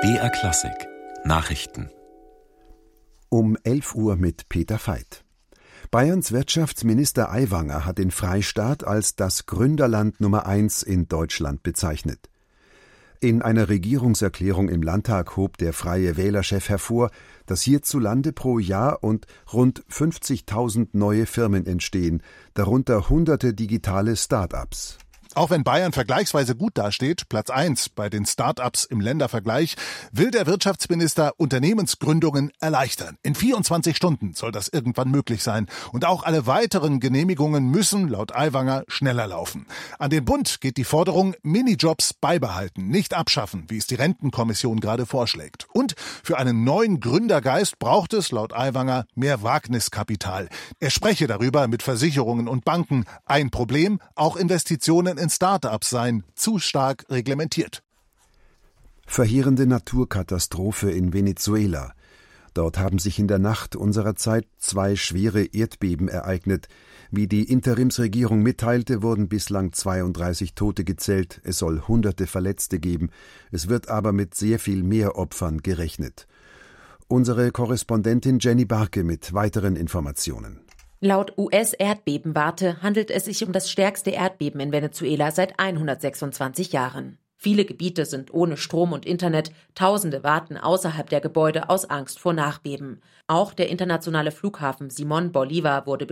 BR Klassik Nachrichten um 11 Uhr mit Peter Veit. Bayerns Wirtschaftsminister Aiwanger hat den Freistaat als das Gründerland Nummer 1 in Deutschland bezeichnet. In einer Regierungserklärung im Landtag hob der Freie Wähler-Chef hervor, dass hierzulande pro Jahr rund 50.000 neue Firmen entstehen, darunter hunderte digitale Start-ups. Auch wenn Bayern vergleichsweise gut dasteht, Platz 1 bei den Start-ups im Ländervergleich, will der Wirtschaftsminister Unternehmensgründungen erleichtern. In 24 Stunden soll das irgendwann möglich sein. Und auch alle weiteren Genehmigungen müssen, laut Aiwanger, schneller laufen. An den Bund geht die Forderung, Minijobs beibehalten, nicht abschaffen, wie es die Rentenkommission gerade vorschlägt. Und für einen neuen Gründergeist braucht es, laut Aiwanger, mehr Wagniskapital. Er spreche darüber mit Versicherungen und Banken. Ein Problem, auch Investitionen in Start-ups seien zu stark reglementiert. Verheerende Naturkatastrophe in Venezuela. Dort haben sich in der Nacht unserer Zeit 2 schwere Erdbeben ereignet. Wie die Interimsregierung mitteilte, wurden bislang 32 Tote gezählt. Es soll Hunderte Verletzte geben. Es wird aber mit sehr viel mehr Opfern gerechnet. Unsere Korrespondentin Jenny Barke mit weiteren Informationen. Laut US-Erdbebenwarte handelt es sich um das stärkste Erdbeben in Venezuela seit 126 Jahren. Viele Gebiete sind ohne Strom und Internet, Tausende warten außerhalb der Gebäude aus Angst vor Nachbeben. Auch der internationale Flughafen Simón Bolívar wurde